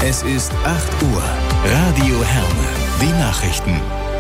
Es ist 8 Uhr. Radio Herne. Die Nachrichten.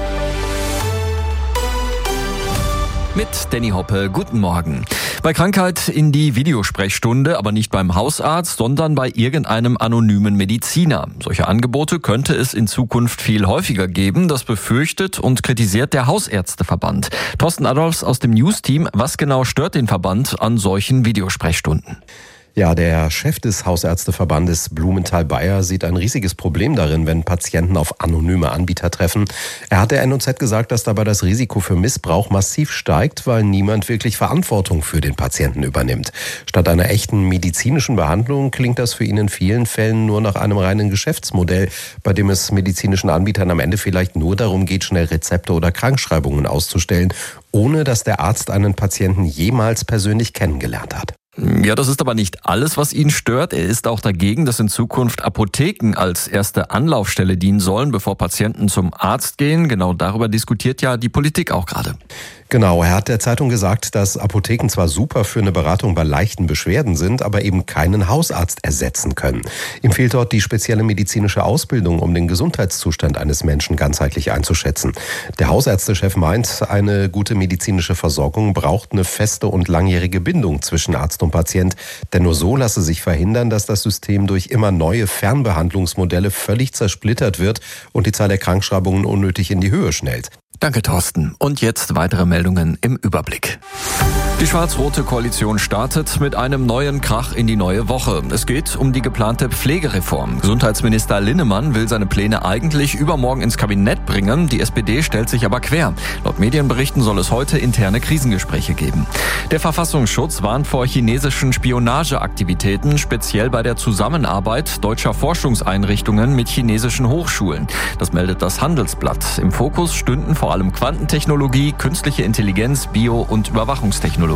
Mit Danny Hoppe, guten Morgen. Bei Krankheit in die Videosprechstunde, aber nicht beim Hausarzt, sondern bei irgendeinem anonymen Mediziner. Solche Angebote könnte es in Zukunft viel häufiger geben. Das befürchtet und kritisiert der Hausärzteverband. Thorsten Adolfs aus dem News-Team. Was genau stört den Verband an solchen Videosprechstunden? Ja, der Chef des Hausärzteverbandes Blumenthal-Bayer sieht ein riesiges Problem darin, wenn Patienten auf anonyme Anbieter treffen. Er hat der NOZ gesagt, dass dabei das Risiko für Missbrauch massiv steigt, weil niemand wirklich Verantwortung für den Patienten übernimmt. Statt einer echten medizinischen Behandlung klingt das für ihn in vielen Fällen nur nach einem reinen Geschäftsmodell, bei dem es medizinischen Anbietern am Ende vielleicht nur darum geht, schnell Rezepte oder Krankschreibungen auszustellen, ohne dass der Arzt einen Patienten jemals persönlich kennengelernt hat. Ja, das ist aber nicht alles, was ihn stört. Er ist auch dagegen, dass in Zukunft Apotheken als erste Anlaufstelle dienen sollen, bevor Patienten zum Arzt gehen. Genau darüber diskutiert ja die Politik auch gerade. Genau, er hat der Zeitung gesagt, dass Apotheken zwar super für eine Beratung bei leichten Beschwerden sind, aber eben keinen Hausarzt ersetzen können. Ihm fehlt dort die spezielle medizinische Ausbildung, um den Gesundheitszustand eines Menschen ganzheitlich einzuschätzen. Der Hausärztechef meint, eine gute medizinische Versorgung braucht eine feste und langjährige Bindung zwischen Arzt und Patient, denn nur so lasse sich verhindern, dass das System durch immer neue Fernbehandlungsmodelle völlig zersplittert wird und die Zahl der Krankschreibungen unnötig in die Höhe schnellt. Danke, Thorsten. Und jetzt weitere Meldungen im Überblick. Die schwarz-rote Koalition startet mit einem neuen Krach in die neue Woche. Es geht um die geplante Pflegereform. Gesundheitsminister Linnemann will seine Pläne eigentlich übermorgen ins Kabinett bringen. Die SPD stellt sich aber quer. Laut Medienberichten soll es heute interne Krisengespräche geben. Der Verfassungsschutz warnt vor chinesischen Spionageaktivitäten, speziell bei der Zusammenarbeit deutscher Forschungseinrichtungen mit chinesischen Hochschulen. Das meldet das Handelsblatt. Im Fokus stünden vor allem Quantentechnologie, künstliche Intelligenz, Bio- und Überwachungstechnologien.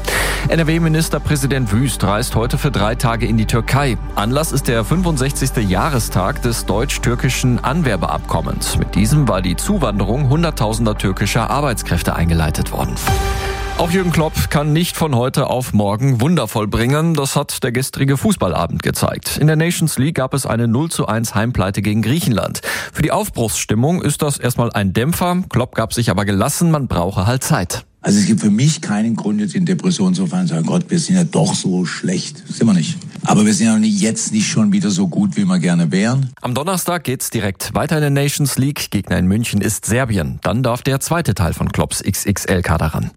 NRW-Ministerpräsident Wüst reist heute für 3 Tage in die Türkei. Anlass ist der 65. Jahrestag des deutsch-türkischen Anwerbeabkommens. Mit diesem war die Zuwanderung hunderttausender türkischer Arbeitskräfte eingeleitet worden. Auch Jürgen Klopp kann nicht von heute auf morgen Wunder vollbringen. Das hat der gestrige Fußballabend gezeigt. In der Nations League gab es eine 0:1 Heimpleite gegen Griechenland. Für die Aufbruchsstimmung ist das erstmal ein Dämpfer. Klopp gab sich aber gelassen, man brauche halt Zeit. Also es gibt für mich keinen Grund, jetzt in Depression zu fallen und zu sagen, Gott, wir sind ja doch so schlecht. Das sind wir nicht. Aber wir sind ja jetzt nicht schon wieder so gut, wie wir gerne wären. Am Donnerstag geht's direkt weiter in der Nations League. Gegner in München ist Serbien. Dann darf der zweite Teil von Klopps XXL-Kader ran.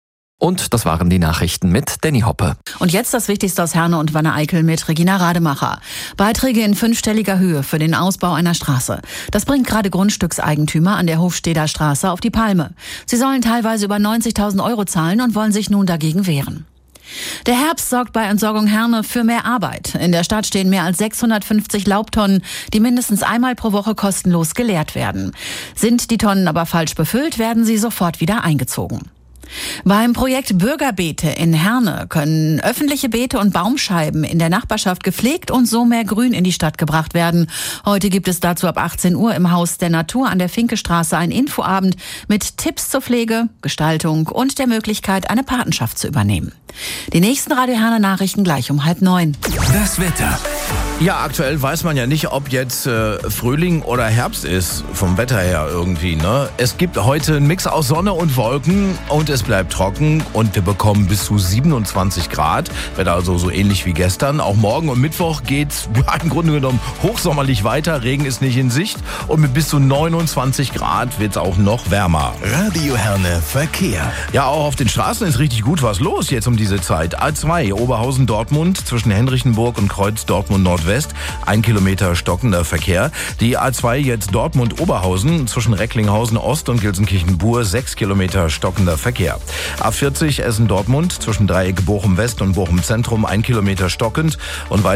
Und das waren die Nachrichten mit Danny Hoppe. Und jetzt das Wichtigste aus Herne und Wanne-Eickel mit Regina Rademacher. Beiträge in 5-stelliger Höhe für den Ausbau einer Straße. Das bringt gerade Grundstückseigentümer an der Hofsteder Straße auf die Palme. Sie sollen teilweise über 90.000 € zahlen und wollen sich nun dagegen wehren. Der Herbst sorgt bei Entsorgung Herne für mehr Arbeit. In der Stadt stehen mehr als 650 Laubtonnen, die mindestens einmal pro Woche kostenlos geleert werden. Sind die Tonnen aber falsch befüllt, werden sie sofort wieder eingezogen. Beim Projekt Bürgerbeete in Herne können öffentliche Beete und Baumscheiben in der Nachbarschaft gepflegt und so mehr Grün in die Stadt gebracht werden. Heute gibt es dazu ab 18 Uhr im Haus der Natur an der Finkestraße einen Infoabend mit Tipps zur Pflege, Gestaltung und der Möglichkeit, eine Patenschaft zu übernehmen. Die nächsten Radio Herne Nachrichten gleich um 8:30. Das Wetter. Ja, aktuell weiß man ja nicht, ob jetzt Frühling oder Herbst ist, vom Wetter her irgendwie, ne? Es gibt heute einen Mix aus Sonne und Wolken und es bleibt trocken und wir bekommen bis zu 27 Grad. Wetter also so ähnlich wie gestern. Auch morgen und Mittwoch geht's im Grunde genommen hochsommerlich weiter. Regen ist nicht in Sicht und mit bis zu 29 Grad wird's auch noch wärmer. Radio Herne Verkehr. Ja, auch auf den Straßen ist richtig gut was los jetzt um diese Zeit. A2 Oberhausen-Dortmund zwischen Henrichenburg und Kreuz Dortmund-Nordwest. 1 Kilometer stockender Verkehr. Die A2 jetzt Dortmund-Oberhausen zwischen Recklinghausen-Ost und Gelsenkirchen-Bur 6 Kilometer stockender Verkehr. A40 Essen-Dortmund zwischen Dreieck Bochum-West und Bochum-Zentrum 1 Kilometer stockend und weiter